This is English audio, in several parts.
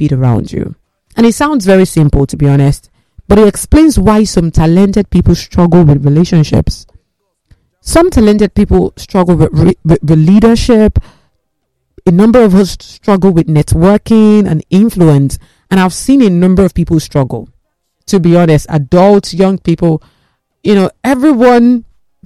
feed around you. And it sounds very simple, to be honest, but it explains why some talented people struggle with relationships. Some talented people struggle with leadership. A number of us struggle with networking and influence. And I've seen a number of people struggle. To be honest, adults, young people, everyone,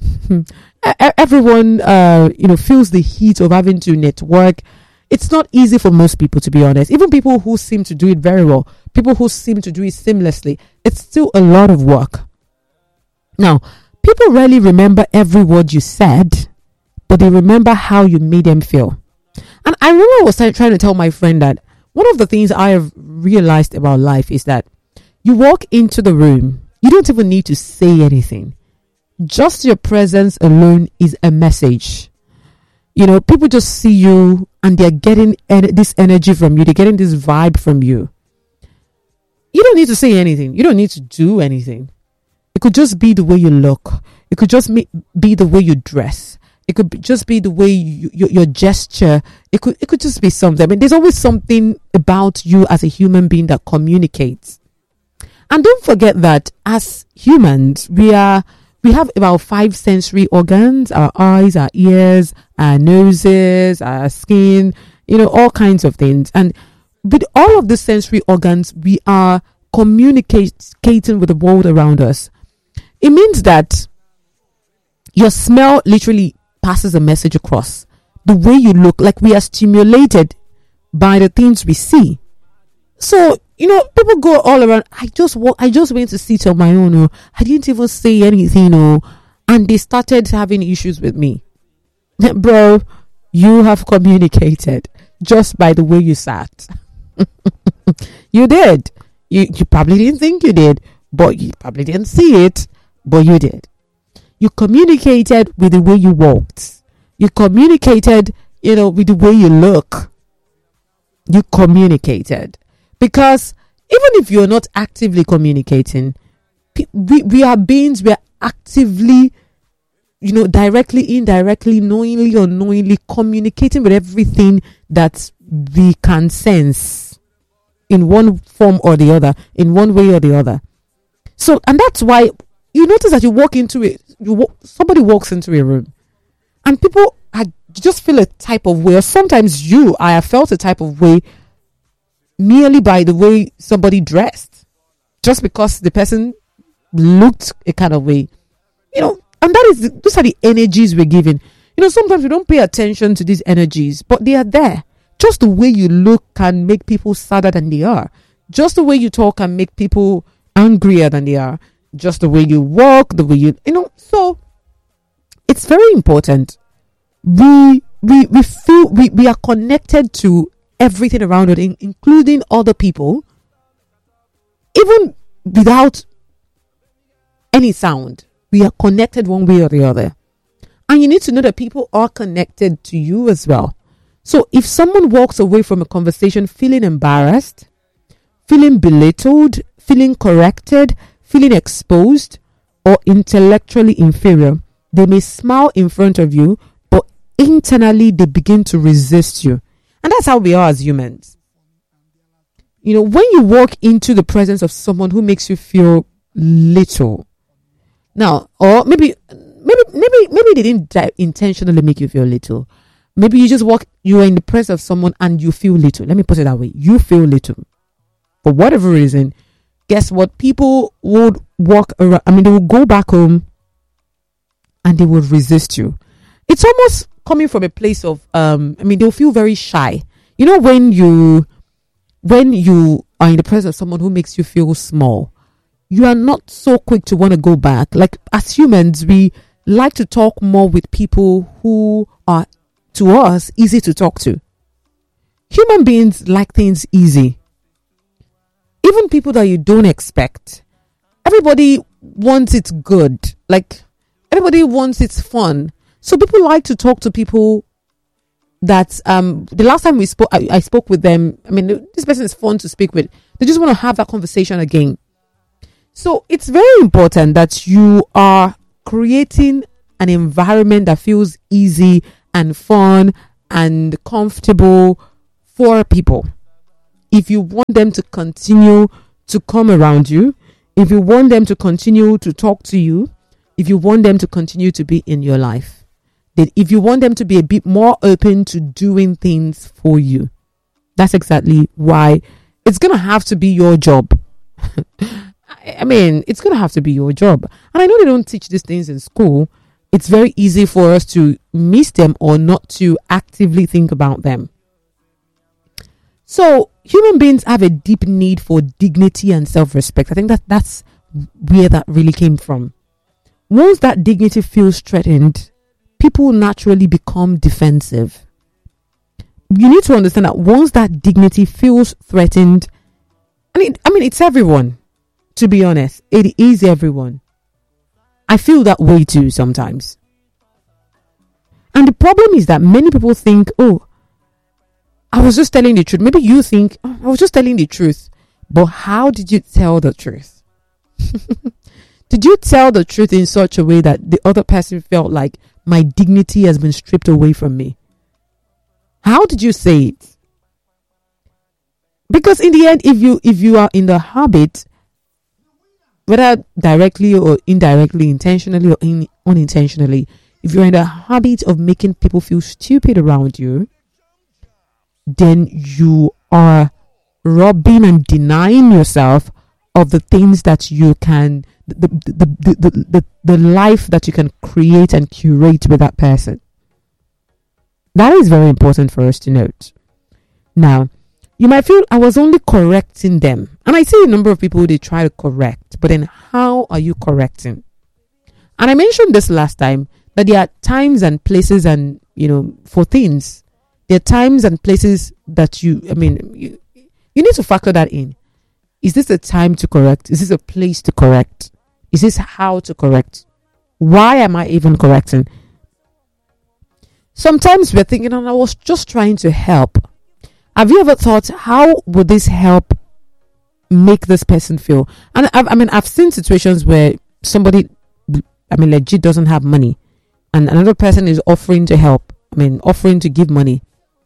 feels the heat of having to network. It's not easy for most people, to be honest. Even people who seem to do it very well, people who seem to do it seamlessly, it's still a lot of work. Now, people rarely remember every word you said, but they remember how you made them feel. And I remember I was trying to tell my friend that one of the things I have realized about life is that you walk into the room, you don't even need to say anything. Just your presence alone is a message. People just see you and they're getting this energy from you. They're getting this vibe from you. You don't need to say anything. You don't need to do anything. It could just be the way you look. It could just be the way you dress. It could just be the way your gesture. It could just be something. I mean, there's always something about you as a human being that communicates. And don't forget that as humans, we have about 5 sensory organs: our eyes, our ears, our noses, our skin, all kinds of things. And with all of the sensory organs, we are communicating with the world around us. It means that your smell literally passes a message across. The way you look, like we are stimulated by the things we see. So, people go all around. I just went to sit on my own. I didn't even say anything. And they started having issues with me. Bro, you have communicated just by the way you sat. You did. You probably didn't think you did, but you probably didn't see it, but you did. You communicated with the way you walked. You communicated, with the way you look. You communicated. Because even if you're not actively communicating, we are beings, we are actively, directly, indirectly, knowingly, unknowingly communicating with everything that we can sense in one form or the other, in one way or the other. So, and that's why you notice that you walk into it, somebody walks into a room and people just feel a type of way, or sometimes I have felt a type of way merely by the way somebody dressed, just because the person looked a kind of way, and those are the energies we're giving. Sometimes we don't pay attention to these energies, but they are there. Just the way you look can make people sadder than they are. Just the way you talk can make people angrier than they are. Just the way you walk, the way so it's very important. We feel we are connected to everything around us, including other people, even without any sound. We are connected one way or the other. And you need to know that people are connected to you as well. So if someone walks away from a conversation feeling embarrassed, feeling belittled, feeling corrected, feeling exposed, or intellectually inferior, they may smile in front of you, but internally they begin to resist you. And that's how we are as humans. When you walk into the presence of someone who makes you feel little, now, or maybe they didn't intentionally make you feel little. Maybe you are in the presence of someone and you feel little. Let me put it that way. You feel little. For whatever reason, guess what? People would walk around. They will go back home and they will resist you. It's almost coming from a place of, they'll feel very shy. When you are in the presence of someone who makes you feel small, you are not so quick to want to go back. Like, as humans, we like to talk more with people who are, to us, easy to talk to. Human beings like things easy. Even people that you don't expect. Everybody wants it good. Like, everybody wants it fun. So people like to talk to people that, the last time we spoke, I spoke with them. This person is fun to speak with. They just want to have that conversation again. So it's very important that you are creating an environment that feels easy and fun and comfortable for people. if you want them to continue to come around you, if you want them to continue to talk to you, if you want them to continue to be in your life, then if you want them to be a bit more open to doing things for you, that's exactly why it's going to have to be your job. I mean, it's going to have to be your job. And I know they don't teach these things in school. It's very easy for us to miss them or not to actively think about them. So human beings have a deep need for dignity and self-respect. I think that's where that really came from. Once that dignity feels threatened, people naturally become defensive. You need to understand that once that dignity feels threatened, I mean, it's everyone. To be honest, it is everyone. I feel that way too sometimes. And the problem is that many people think, oh, I was just telling the truth. Maybe you think, oh, I was just telling the truth. But how did you tell the truth? Did you tell the truth in such a way that the other person felt like my dignity has been stripped away from me? How did you say it? Because in the end, if you are in the habit, whether directly or indirectly, intentionally or unintentionally, if you're in the habit of making people feel stupid around you, then you are robbing and denying yourself of the things that you can, the life that you can create and curate with that person. That is very important for us to note. Now, you might feel I was only correcting them. And I see a number of people, they try to correct. But then how are you correcting? And I mentioned this last time, that there are times and places and, for things, there are times and places that you need to factor that in. Is this a time to correct? Is this a place to correct? Is this how to correct? Why am I even correcting? Sometimes we're thinking, I was just trying to help. Have you ever thought, how would this help make this person feel? And I've seen situations where somebody, legit doesn't have money, and another person is offering to help. Offering to give money.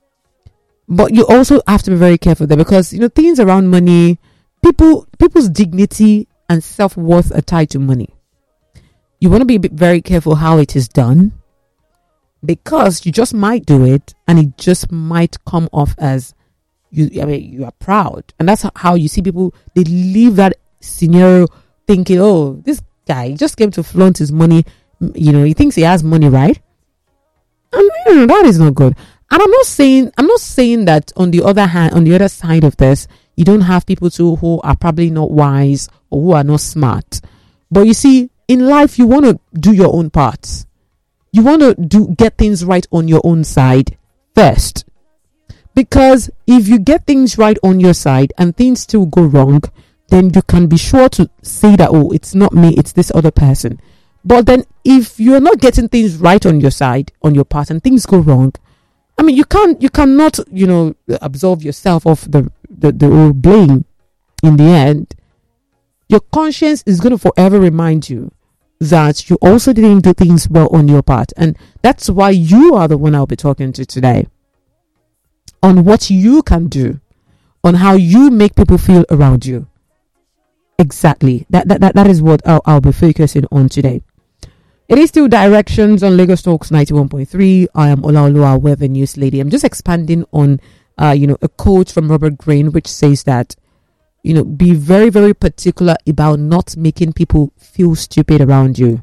But you also have to be very careful there, because things around money, people's dignity and self-worth are tied to money. You want to be very careful how it is done, because you just might do it and it just might come off as you are proud. And that's how you see people, they leave that scenario thinking, oh, this guy just came to flaunt his money. He thinks he has money, right? And that is not good. And I'm not saying that on the other hand, on the other side of this, you don't have people too who are probably not wise or who are not smart. But you see, in life, you want to do your own parts. You want to get things right on your own side first. Because if you get things right on your side and things still go wrong, then you can be sure to say that, oh, it's not me, it's this other person. But then if you're not getting things right on your side, on your part, and things go wrong, you cannot, absolve yourself of the whole blame. In the end, your conscience is going to forever remind you that you also didn't do things well on your part. And that's why you are the one I'll be talking to today, on what you can do, on how you make people feel around you. Exactly. That is what I'll be focusing on today. It is still Directions on Lagos Talks 91.3. I am Olaoluwa, Weather News Lady. I'm just expanding on, a quote from Robert Greene, which says that, be very, very particular about not making people feel stupid around you.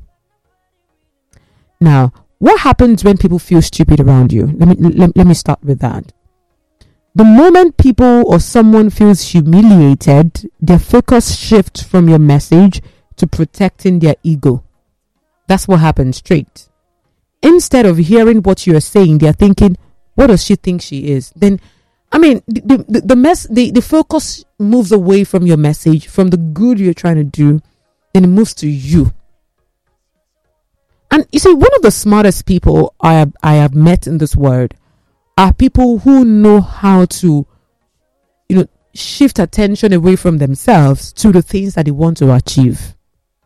Now, what happens when people feel stupid around you? Let me start with that. The moment people or someone feels humiliated, their focus shifts from your message to protecting their ego. That's what happens straight. Instead of hearing what you're saying, they're thinking, what does she think she is? Then, the focus moves away from your message, from the good you're trying to do, then it moves to you. And you see, one of the smartest people I have met in this world are people who know how to, shift attention away from themselves to the things that they want to achieve.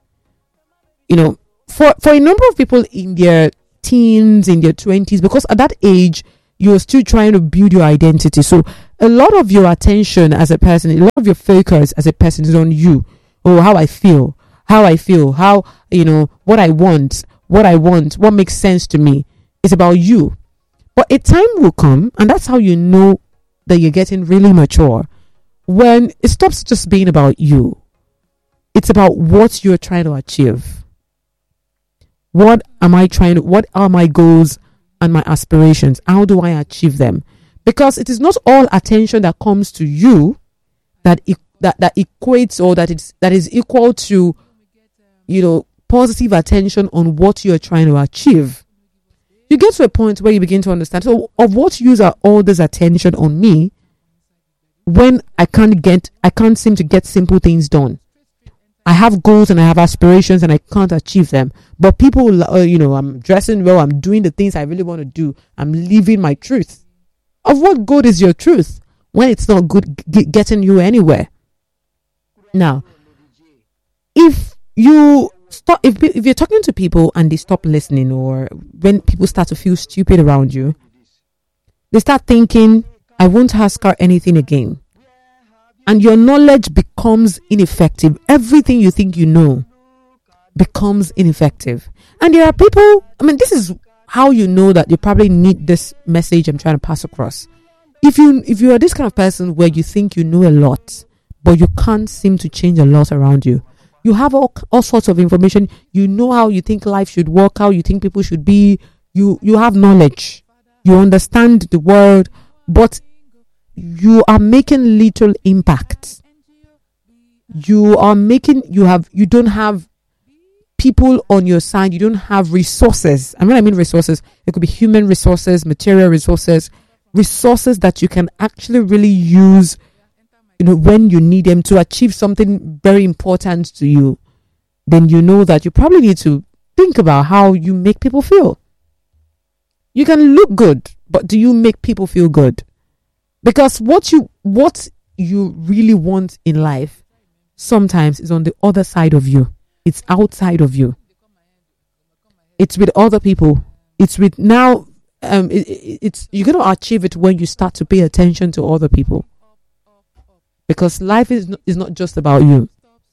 For a number of people in their teens, in their 20s, because at that age, you're still trying to build your identity. So a lot of your attention as a person, a lot of your focus as a person is on you. Oh, how I feel, how, what I want, what makes sense to me. It's about you. But a time will come, and that's how you know that you're getting really mature, when it stops just being about you. It's about what you're trying to achieve. What are my goals and my aspirations? How do I achieve them? Because it is not all attention that comes to you that equates, or that is equal to, positive attention on what you're trying to achieve. You get to a point where you begin to understand, so of what use are all this attention on me when I can't seem to get simple things done? I have goals and I have aspirations and I can't achieve them. But people, I'm dressing well, I'm doing the things I really want to do, I'm living my truth. Of what good is your truth when it's not good getting you anywhere? Now, if you're talking to people and they stop listening, or when people start to feel stupid around you, they start thinking, I won't ask her anything again. And your knowledge becomes ineffective. Everything you think you know becomes ineffective. And there are people, this is how you know that you probably need this message I'm trying to pass across. If you are this kind of person where you think you know a lot, but you can't seem to change a lot around you. You have all sorts of information. You know how you think life should work, how you think people should be. You have knowledge. You understand the world, but you are making little impact. You don't have people on your side. You don't have resources. And when I mean resources, it could be human resources, material resources that you can actually really use, when you need them to achieve something very important to you. Then you know that you probably need to think about how you make people feel. You can look good, but do you make people feel good? Because what you really want in life sometimes is on the other side of you. It's outside of you. It's with other people. It's with now. You're going to achieve it when you start to pay attention to other people. Because life is not just about you.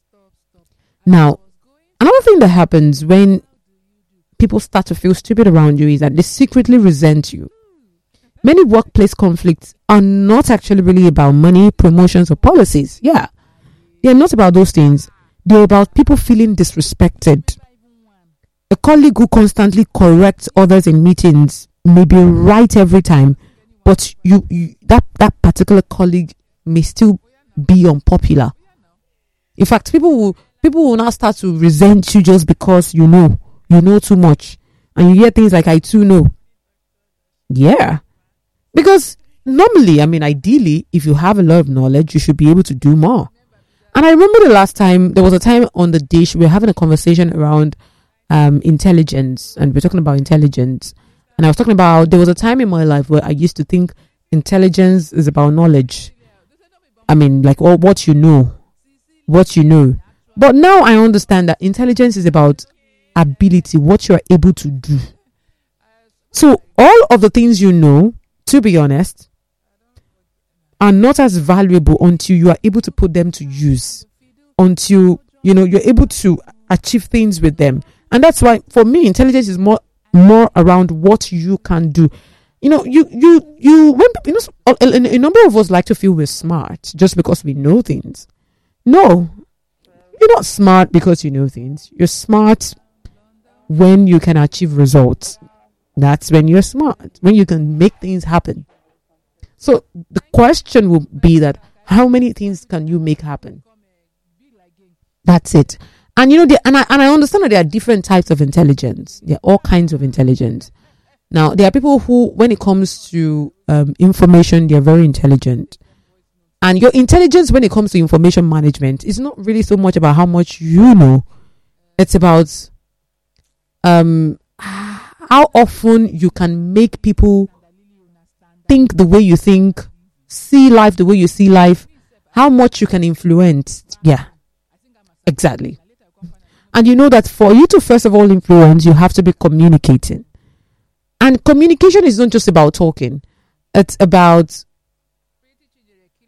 Now, another thing that happens when people start to feel stupid around you is that they secretly resent you. Many workplace conflicts are not actually really about money, promotions, or policies. Yeah, they're not about those things. They're about people feeling disrespected. A colleague who constantly corrects others in meetings may be right every time, but that particular colleague may still be unpopular. In fact, people will now start to resent you just because you know too much, and you hear things like, I too know. Yeah. Because normally, ideally, if you have a lot of knowledge, you should be able to do more. And I remember there was a time on the dish, we were having a conversation around intelligence, and we're talking about intelligence. And I was talking about, there was a time in my life where I used to think intelligence is about knowledge. What you know. But now I understand that intelligence is about ability, what you're able to do. So all of the things you know, to be honest, are not as valuable until you are able to put them to use, until you're able to achieve things with them. And that's why for me intelligence is more around what you can do. A number of us like to feel we're smart just because we know things. No, you're not smart because you know things. You're smart when you can achieve results. That's when you're smart, when you can make things happen. So the question will be that, how many things can you make happen? That's it. And I understand that there are different types of intelligence. There are all kinds of intelligence. Now, there are people who, when it comes to information, they're very intelligent. And your intelligence when it comes to information management is not really so much about how much you know. It's about how often you can make people think the way you think, see life the way you see life, how much you can influence. Yeah, exactly. And you know that for you to first of all influence, you have to be communicating. And communication is not just about talking. It's about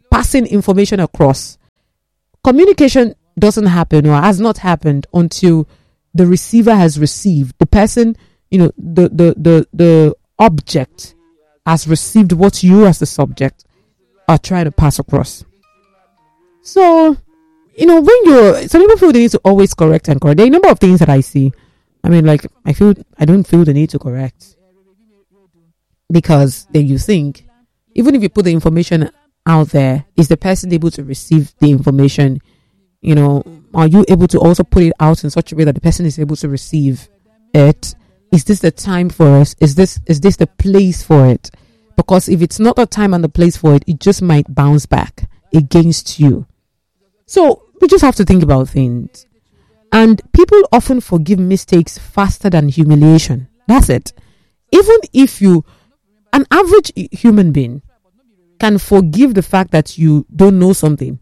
passing information across. Communication doesn't happen or has not happened until the receiver has received. The person, the object has received what you as the subject are trying to pass across. So, when some people feel the need to always correct and correct. There are a number of things that I see. I mean, like, I don't feel the need to correct. Because then you think, even if you put the information out there, is the person able to receive the information? Are you able to also put it out in such a way that the person is able to receive it? Is this the time for us? Is this the place for it? Because if it's not the time and the place for it, it just might bounce back against you. So we just have to think about things. And people often forgive mistakes faster than humiliation. That's it. Even if an average human being can forgive the fact that you don't know something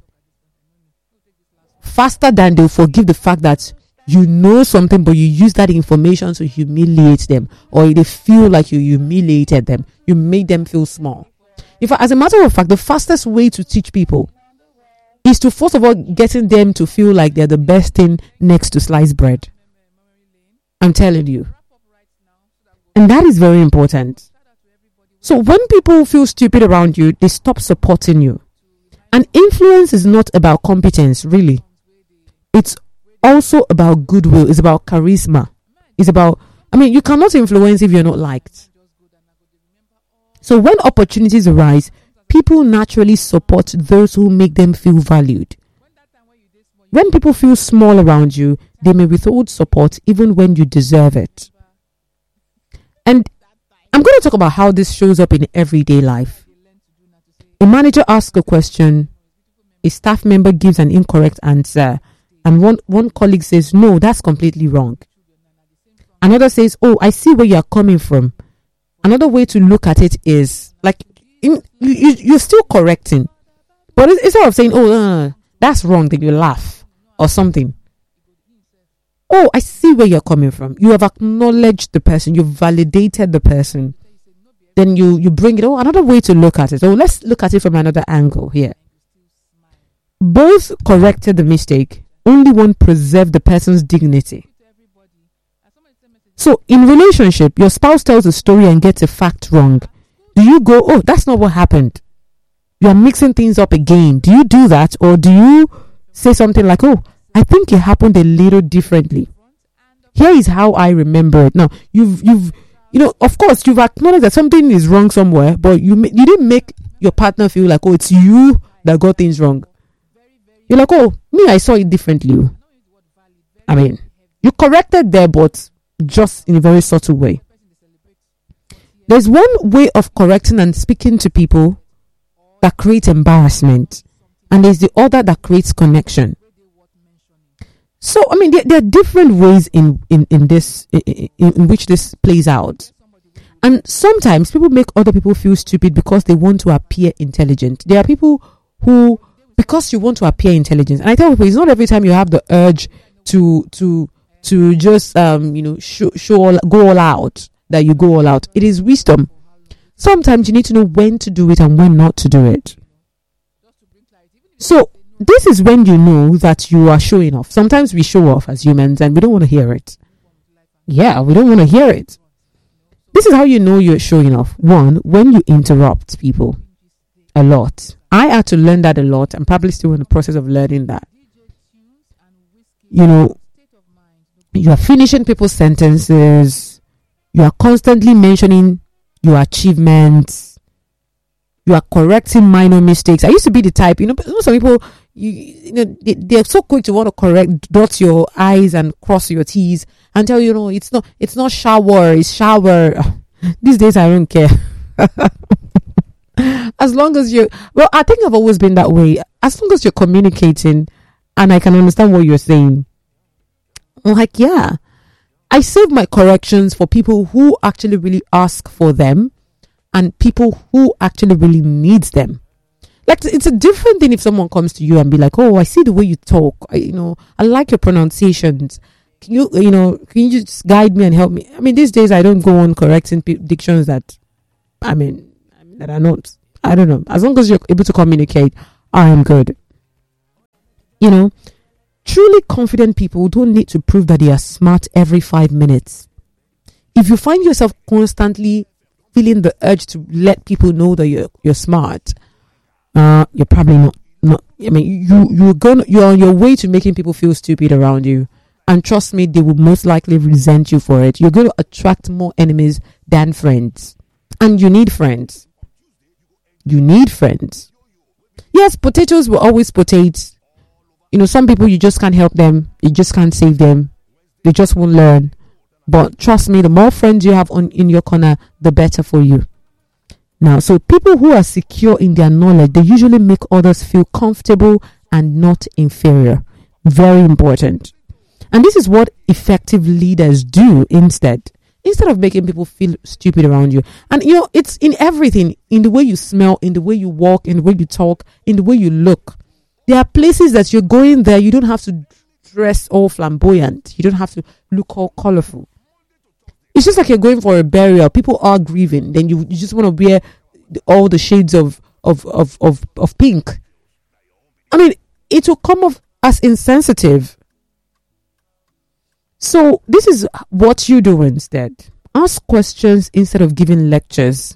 faster than they'll forgive the fact that you know something, but you use that information to humiliate them, or they feel like you humiliated them. You made them feel small. In fact, as a matter of fact, the fastest way to teach people is to, first of all, getting them to feel like they're the best thing next to sliced bread. I'm telling you. And that is very important. So when people feel stupid around you, they stop supporting you. And influence is not about competence, really. It's also about goodwill. It's about charisma. It's about, you cannot influence if you're not liked. So when opportunities arise, people naturally support those who make them feel valued. When people feel small around you, they may withhold support even when you deserve it. And I'm going to talk about how this shows up in everyday life. A manager asks a question, a staff member gives an incorrect answer, and one colleague says, no, that's completely wrong. Another says, oh, I see where you're coming from. Another way to look at it is, like, you're still correcting. But instead of saying, oh, that's wrong, then you laugh or something. Oh, I see where you're coming from. You have acknowledged the person. You've validated the person. Then you bring it. Oh, another way to look at it. Oh, let's look at it from another angle here. Both corrected the mistake. Only one preserved the person's dignity. So in relationship, your spouse tells a story and gets a fact wrong. Do you go, oh, that's not what happened? You are mixing things up again. Do you do that? Or do you say something like, oh, I think it happened a little differently. Here is how I remember it. Now, you've of course, you've acknowledged that something is wrong somewhere, but you didn't make your partner feel like, oh, it's you that got things wrong. You're like, oh, me, I saw it differently. You corrected there, but just in a very subtle way. There's one way of correcting and speaking to people that creates embarrassment, and there's the other that creates connection. So, there are different ways in which this plays out. And sometimes people make other people feel stupid because they want to appear intelligent. There are people who, because you want to appear intelligent, and I tell people, it's not every time you have the urge to just go all out that you go all out. It is wisdom. Sometimes you need to know when to do it and when not to do it. So this is when you know that you are showing off. Sometimes we show off as humans and we don't want to hear it. Yeah, we don't want to hear it. This is how you know you're showing off. One, when you interrupt people a lot. I had to learn that a lot. I'm probably still in the process of learning that. You are finishing people's sentences. You are constantly mentioning your achievements. You are correcting minor mistakes. I used to be the type, some people, they're so quick to want to correct, dot your I's and cross your T's and tell you, it's not shower, it's shower. These days, I don't care. As long as I think I've always been that way. As long as you're communicating and I can understand what you're saying. I'm like, yeah. I save my corrections for people who actually really ask for them and people who actually really needs them. Like, it's a different thing if someone comes to you and be like, oh, I see the way you talk. I like your pronunciations. Can you just guide me and help me? These days I don't go on correcting dictions that are not. I don't know. As long as you're able to communicate, I am good. You know, truly confident people don't need to prove that they are smart every 5 minutes. If you find yourself constantly feeling the urge to let people know that you're smart, you're probably not. I mean, you're on your way to making people feel stupid around you, and trust me, they will most likely resent you for it. You're going to attract more enemies than friends, and you need friends. You need friends. Yes, potatoes will always potate. You know, some people you just can't help them. You just can't save them. They just won't learn. But trust me, the more friends you have in your corner, the better for you. Now, so people who are secure in their knowledge, they usually make others feel comfortable and not inferior. Very important. And this is what effective leaders do instead of making people feel stupid around you. And you know, it's in everything, in the way you smell, in the way you walk, in the way you talk, in the way you look. There are places that you're going there, you don't have to dress all flamboyant. You don't have to look all colorful. It's just like you're going for a burial. People are grieving. Then you just want to wear all the shades of pink. I mean, it will come off as insensitive. So this is what you do instead. Ask questions instead of giving lectures.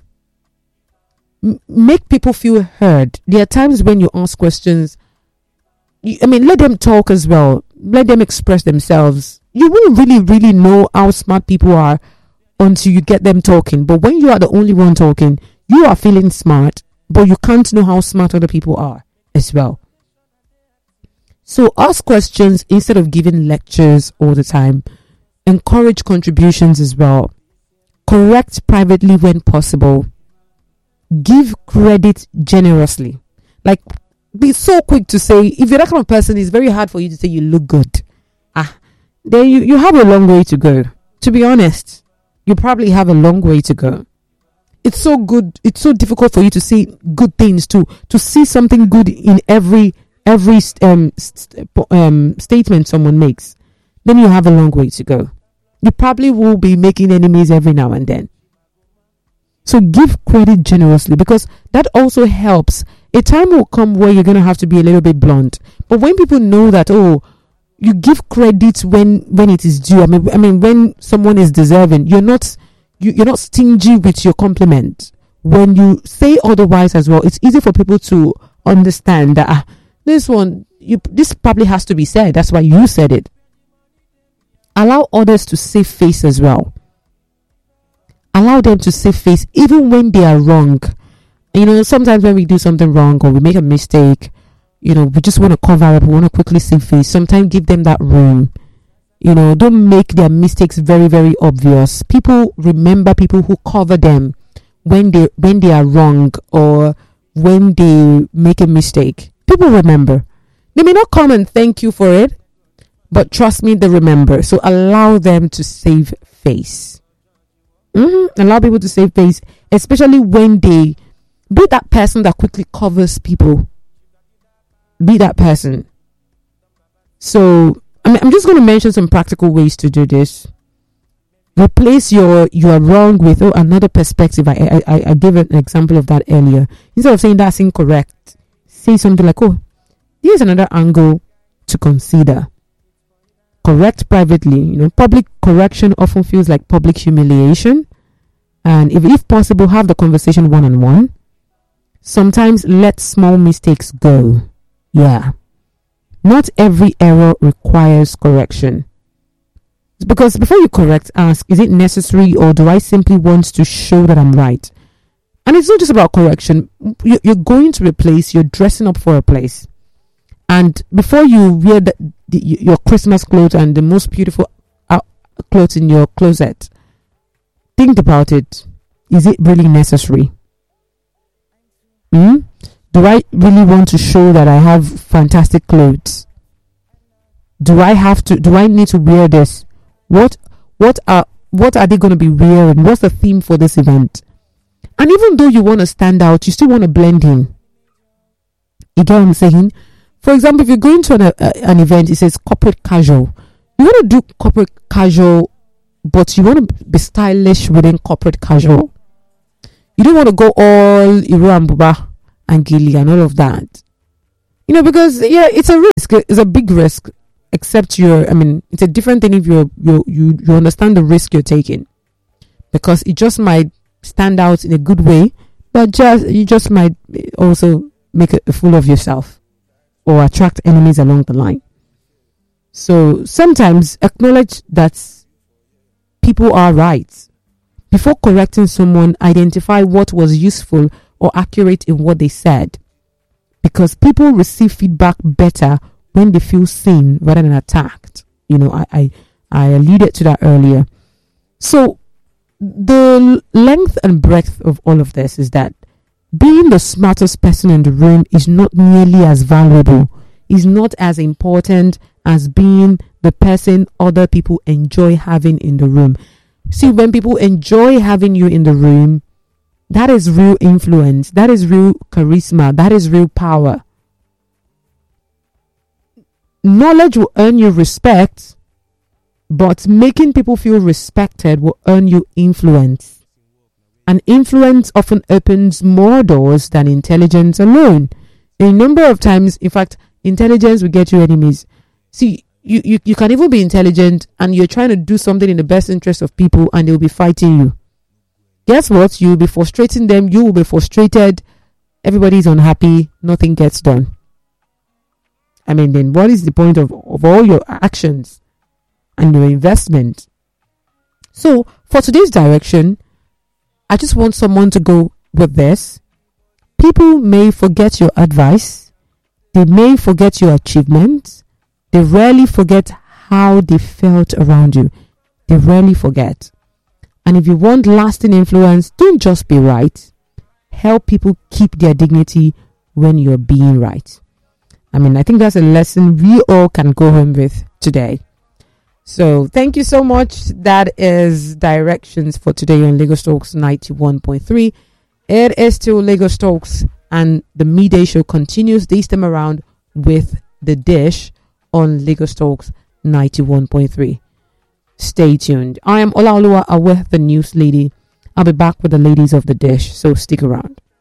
Make people feel heard. There are times when you ask questions. Let them talk as well. Let them express themselves. You won't really know how smart people are until you get them talking. But when you are the only one talking, you are feeling smart, but you can't know how smart other people are as well. So ask questions instead of giving lectures all the time. Encourage contributions as well. Correct privately when possible. Give credit generously. Like, be so quick to say, if you're that kind of person, it's very hard for you to say you look good. Then you have a long way to go. To be honest, you probably have a long way to go. It's so good. It's so difficult for you to say good things too. To see something good in every statement someone makes. Then you have a long way to go. You probably will be making enemies every now and then. So give credit generously, because that also helps. A time will come where you're going to have to be a little bit blunt. But when people know that, you give credit when it is due. I mean, when someone is deserving, you're not stingy with your compliment. When you say otherwise as well, it's easy for people to understand that this probably has to be said. That's why you said it. Allow others to save face as well. Allow them to save face even when they are wrong. You know, sometimes when we do something wrong or we make a mistake, you know, we just want to cover up, we want to quickly save face. Sometimes give them that room. You know, don't make their mistakes very, very obvious. People remember people who cover them when they are wrong or when they make a mistake. People remember. They may not come and thank you for it, but trust me, they remember. So allow them to save face. Allow people to save face, especially when they be that person that quickly covers people. Be that person. So I'm just going to mention some practical ways to do this. Replace you are wrong with another perspective. I gave an example of that earlier. Instead of saying that's incorrect, say something like, here's another angle to consider. Correct privately. You know, public correction often feels like public humiliation. And if possible, have the conversation one-on-one. Sometimes let small mistakes go. Yeah. Not every error requires correction. Because before you correct, ask, is it necessary, or do I simply want to show that I'm right? And it's not just about correction. You're going to a place, you're dressing up for a place. And before you wear your Christmas clothes and the most beautiful clothes in your closet, think about it. Is it really necessary? Do I really want to show that I have fantastic clothes? Do I need to wear this? What are they going to be wearing? What's the theme for this event? And even though you want to stand out, you still want to blend in. You get what I'm saying? For example, if you're going to an event, it says corporate casual. You want to do corporate casual, but you want to be stylish within corporate casual. You don't want to go all Iru and Buba and Gili and all of that. Because it's a risk. It's a big risk. Except it's a different thing if you understand the risk you're taking, because it just might stand out in a good way, but you just might also make a fool of yourself or attract enemies along the line. So sometimes acknowledge that people are right. Before correcting someone, identify what was useful or accurate in what they said, because people receive feedback better when they feel seen rather than attacked. I alluded to that earlier. So the length and breadth of all of this is that being the smartest person in the room is not nearly as valuable, is not as important as being the person other people enjoy having in the room. See, when people enjoy having you in the room, that is real influence, that is real charisma, that is real power. Knowledge will earn you respect, but making people feel respected will earn you influence. And influence often opens more doors than intelligence alone. A number of times, in fact, intelligence will get you enemies. See, you can even be intelligent and you're trying to do something in the best interest of people and they'll be fighting you. Guess what? You'll be frustrating them. You will be frustrated. Everybody's unhappy. Nothing gets done. Then what is the point of all your actions and your investment? So for today's direction, I just want someone to go with this. People may forget your advice. They may forget your achievements. They rarely forget how they felt around you. They rarely forget. And if you want lasting influence, don't just be right. Help people keep their dignity when you're being right. I think that's a lesson we all can go home with today. So thank you so much. That is directions for today on Lagos Talks 91.3. It is still Lagos Talks, and the midday show continues this time around with The Dish on Lagos Talks 91.3. Stay tuned. I am Olaoluwa Awe, the news lady. I'll be back with the ladies of The Dish, so stick around.